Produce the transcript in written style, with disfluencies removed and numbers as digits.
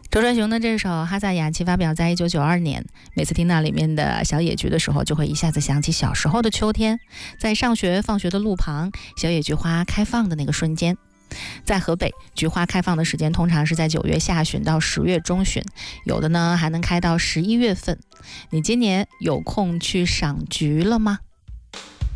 周传雄的这首《哈萨雅琪》发表在1992年，每次听到里面的小野菊的时候，就会一下子想起小时候的秋天，在上学放学的路旁，小野菊花开放的那个瞬间。在河北，菊花开放的时间通常是在9月下旬到10月中旬，有的呢还能开到11月份。你今年有空去赏菊了吗？